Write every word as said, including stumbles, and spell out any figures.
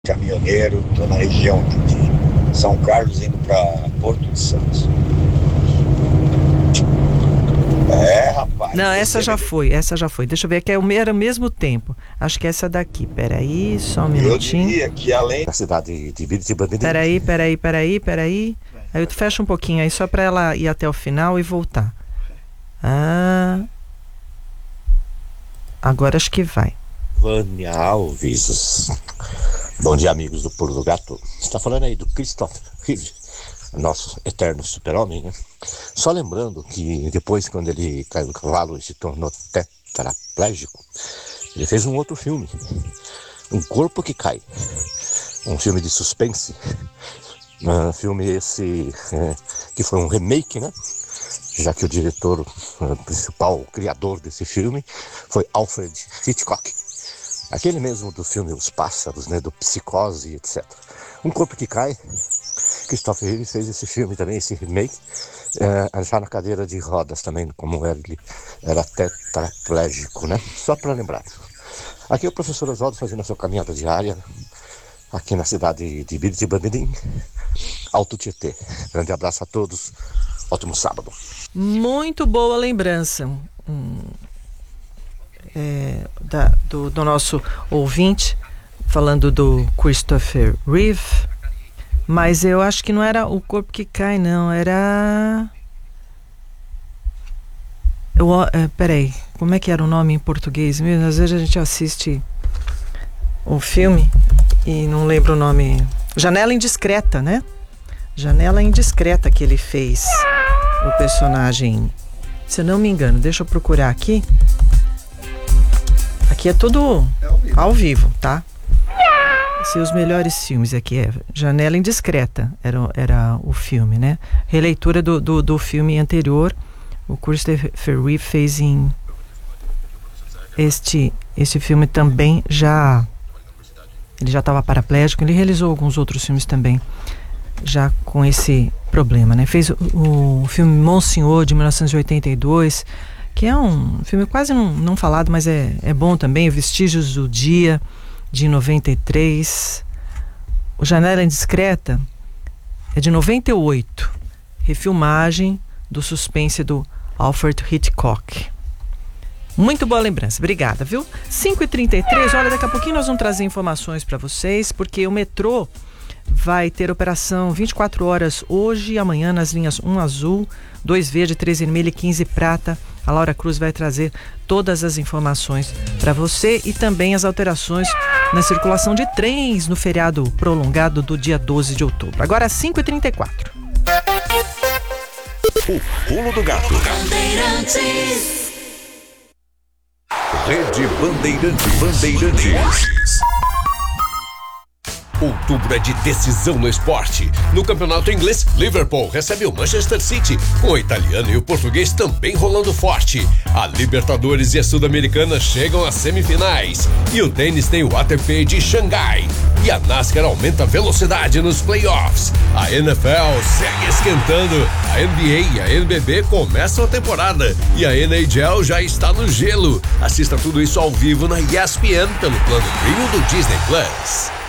Caminhoneiro, estou na região de São Carlos, indo para Porto de Santos. É, rapaz. Não, essa já me... foi, essa já foi. Deixa eu ver, que é o era o mesmo tempo. Acho que é essa daqui. Peraí, só um minutinho. Eu diria que além da cidade de Biritiba... Peraí, peraí, peraí, peraí. Aí tu fecha um pouquinho aí, só para ela ir até o final e voltar. Ah... Agora acho que vai. Vânia Alves. Bom dia, amigos do Pulo do Gato. Você está falando aí do Christopher Reeve, nosso eterno super-homem, né? Só lembrando que depois, quando ele caiu do cavalo e se tornou tetraplégico, ele fez um outro filme, Um Corpo que Cai, um filme de suspense, um filme esse é, que foi um remake, né? Já que o diretor uh, principal, o criador desse filme, foi Alfred Hitchcock. Aquele mesmo do filme Os Pássaros, né, do Psicose, etcétera. Um Corpo que Cai, Christopher Reeve fez esse filme também, esse remake, uh, já na cadeira de rodas também, como ele era tetraplégico, né? Só para lembrar. Aqui é o professor Oswaldo fazendo a sua caminhada diária, aqui na cidade de Biritiba, Alto Tietê. Grande abraço a todos, ótimo sábado. Muito boa lembrança hum, é, da, do, do nosso ouvinte, falando do Christopher Reeve, mas eu acho que não era O Corpo que Cai, não, era... Eu, é, peraí, como é que era o nome em português mesmo? Às vezes a gente assiste o filme e não lembra o nome. Janela Indiscreta, né? Janela Indiscreta que ele fez. O personagem, se eu não me engano, deixa eu procurar aqui. Aqui é tudo ao vivo, tá? Seus melhores filmes aqui é Janela Indiscreta, era, era o filme, né? Releitura do, do, do filme anterior, o Christopher Reeve fez em este, este filme também já, ele já estava paraplégico, ele realizou alguns outros filmes também, já com esse problema, né? Fez o, o filme Monsenhor, de mil novecentos e oitenta e dois, que é um filme quase não, não falado, mas é, é bom também. Vestígios do Dia, de noventa e três. O Janela Indiscreta é de noventa e oito, refilmagem do suspense do Alfred Hitchcock. Muito boa lembrança, obrigada, viu? cinco e trinta e três, olha, daqui a pouquinho nós vamos trazer informações para vocês, porque o metrô vai ter operação vinte e quatro horas hoje e amanhã nas linhas um azul, dois verde, três vermelho e quinze prata. A Laura Cruz vai trazer todas as informações para você e também as alterações na circulação de trens no feriado prolongado do dia doze de outubro. Agora cinco e trinta e quatro. O Pulo do Gato. Rede Bandeirantes. Bandeirantes. Outubro é de decisão no esporte. No campeonato inglês, Liverpool recebe o Manchester City, com o italiano e o português também rolando forte. A Libertadores e a Sul-Americana chegam às semifinais. E o tênis tem o A T P de Xangai. E a NASCAR aumenta a velocidade nos playoffs. A N F L segue esquentando. A N B A e a N B B começam a temporada. E a N H L já está no gelo. Assista tudo isso ao vivo na E S P N pelo plano premium do Disney Plus.